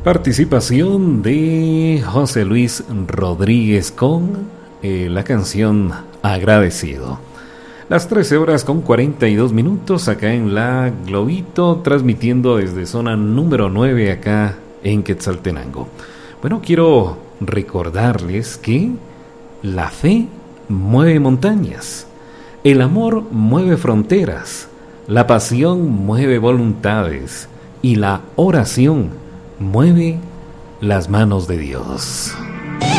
Participación de José Luis Rodríguez con la canción Agradecido. Las 13 horas con 42 minutos acá en la Globito, transmitiendo desde zona número 9 acá en Quetzaltenango. Bueno, quiero recordarles que la fe mueve montañas, el amor mueve fronteras, la pasión mueve voluntades y la oración mueve las manos de Dios.